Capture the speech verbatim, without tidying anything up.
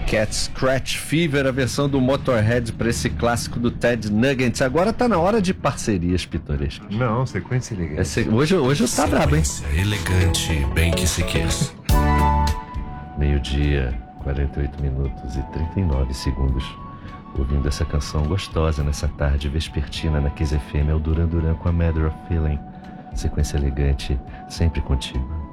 Cat Scratch Fever, a versão do Motorhead para esse clássico do Ted Nugent. Agora tá na hora de parcerias pitorescas. Não, sequência elegante. É se... Hoje, hoje eu tá brabo, hein? Elegante, bem que se quis. Meio-dia, quarenta e oito minutos e trinta e nove segundos. Ouvindo essa canção gostosa nessa tarde vespertina na Kiss F M, é o Duran Duran com a Matter of Feeling. Sequência elegante, sempre contigo.